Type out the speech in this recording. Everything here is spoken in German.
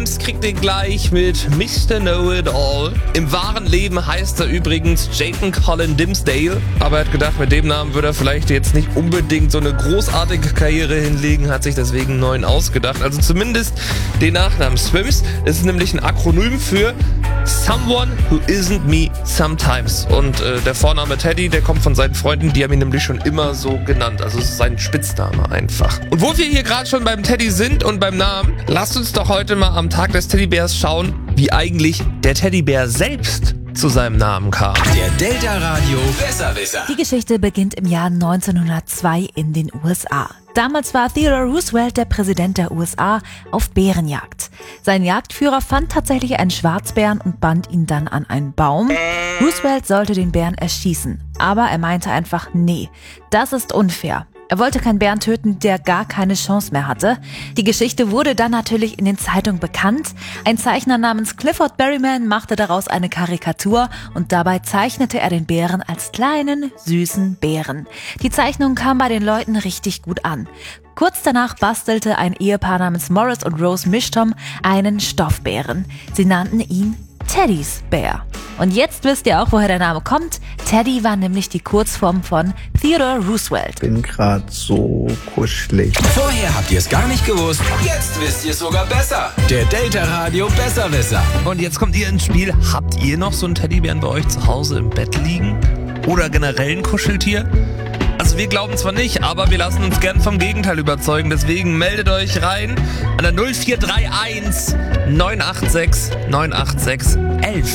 Das kriegt ihr gleich mit Mr. Know-It-All. Im wahren Leben heißt er übrigens Jayden Colin Dimsdale. Aber er hat gedacht, mit dem Namen würde er vielleicht jetzt nicht unbedingt so eine großartige Karriere hinlegen, hat sich deswegen einen neuen ausgedacht. Also zumindest den Nachnamen Swims. Es ist nämlich ein Akronym für Someone Who Isn't Me Sometimes. Und der Vorname Teddy, der kommt von seinen Freunden, die haben ihn nämlich schon immer so genannt. Also es ist sein Spitzname einfach. Und wo wir hier gerade schon beim Teddy sind und beim Namen, lasst uns doch heute mal am Tag des Teddybärs schauen, wie eigentlich der Teddybär selbst zu seinem Namen kam. Der Delta Radio Besserwisser. Die Geschichte beginnt im Jahr 1902 in den USA. Damals war Theodore Roosevelt der Präsident der USA auf Bärenjagd. Sein Jagdführer fand tatsächlich einen Schwarzbären und band ihn dann an einen Baum. Roosevelt sollte den Bären erschießen, aber er meinte einfach, nee, das ist unfair. Er wollte keinen Bären töten, der gar keine Chance mehr hatte. Die Geschichte wurde dann natürlich in den Zeitungen bekannt. Ein Zeichner namens Clifford Berryman machte daraus eine Karikatur und dabei zeichnete er den Bären als kleinen, süßen Bären. Die Zeichnung kam bei den Leuten richtig gut an. Kurz danach bastelte ein Ehepaar namens Morris und Rose Mishtom einen Stoffbären. Sie nannten ihn Teddys Bär. Und jetzt wisst ihr auch, woher der Name kommt. Teddy war nämlich die Kurzform von Theodore Roosevelt. Bin grad so kuschelig. Vorher habt ihr es gar nicht gewusst. Jetzt wisst ihr es sogar besser. Der Delta Radio Besserwisser. Und jetzt kommt ihr ins Spiel. Habt ihr noch so einen Teddybären bei euch zu Hause im Bett liegen? Oder generell ein Kuscheltier? Also wir glauben zwar nicht, aber wir lassen uns gern vom Gegenteil überzeugen. Deswegen meldet euch rein an der 0431 986 986 11.